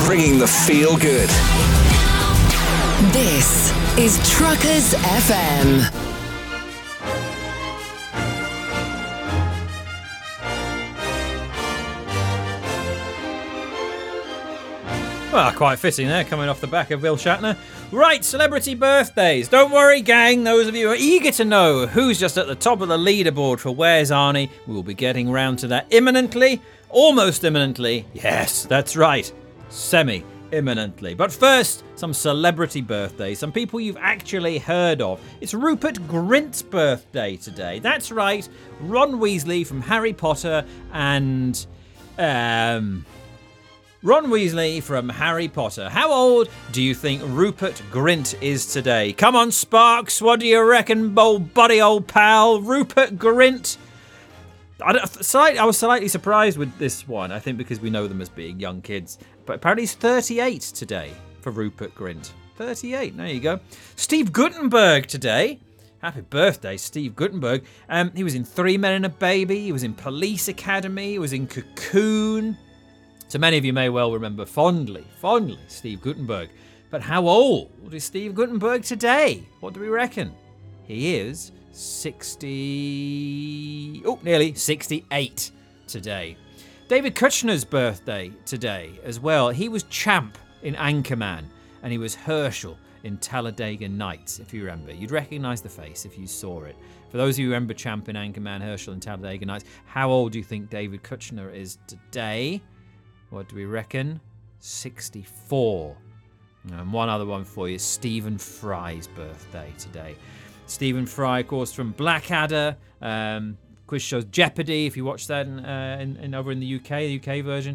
bringing the feel good. This is Truckers FM. Well, quite fitting there, coming off the back of Bill Shatner. Right, celebrity birthdays. Don't worry, gang. Those of you who are eager to know who's just at the top of the leaderboard for Where's Arnie, we will be getting round to that imminently. Almost imminently. Yes, that's right. Semi-imminently. But first, some celebrity birthdays. Some people you've actually heard of. It's Rupert Grint's birthday today. That's right. Ron Weasley from Harry Potter and... Ron Weasley from Harry Potter. How old do you think Rupert Grint is today? Come on, Sparks. What do you reckon, old buddy, old pal? Rupert Grint. I was slightly surprised with this one, I think because we know them as being young kids. But apparently he's 38 today for Rupert Grint. 38, there you go. Steve Guttenberg today. Happy birthday, Steve Guttenberg. He was in Three Men and a Baby. He was in Police Academy. He was in Cocoon. So many of you may well remember fondly Steve Guttenberg. But how old is Steve Guttenberg today? What do we reckon? He is nearly 68 today. David Kushner's birthday today as well. He was Champ in Anchorman, and he was Herschel in Talladega Nights, if you remember. You'd recognise the face if you saw it. For those of you who remember Champ in Anchorman, Herschel in Talladega Nights, how old do you think David Kushner is today? What do we reckon? 64. And one other one for you, Stephen Fry's birthday today. Stephen Fry, of course, from Blackadder, quiz shows Jeopardy, if you watch that over in the UK version,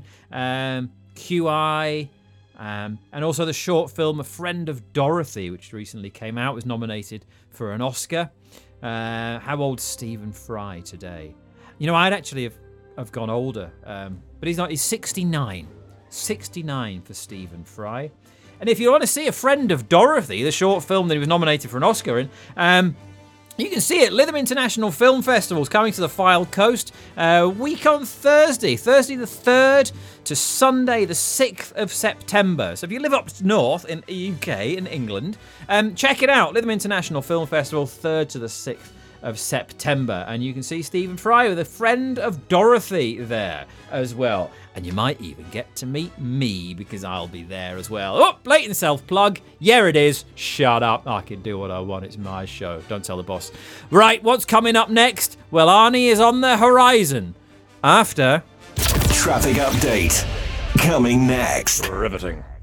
QI, and also the short film A Friend of Dorothy, which recently came out, was nominated for an Oscar. How old's Stephen Fry today? You know, I'd actually have gone older, but he's not. He's 69. 69 for Stephen Fry. And if you want to see A Friend of Dorothy, the short film that he was nominated for an Oscar in, you can see it. Lytham International Film Festival's coming to the Fylde Coast week on Thursday the 3rd to Sunday the 6th of September. So if you live up north in the UK, in England, check it out. Lytham International Film Festival, 3rd to the 6th of September, and you can see Stephen Fry with A Friend of Dorothy there as well, and you might even get to meet me because I'll be there as well. Oh, blatant self-plug. Yeah, it is. Shut up. I can do what I want. It's my show. Don't tell the boss. Right, what's coming up next? Well, Arnie is on the horizon after... Traffic update. Coming next. Riveting.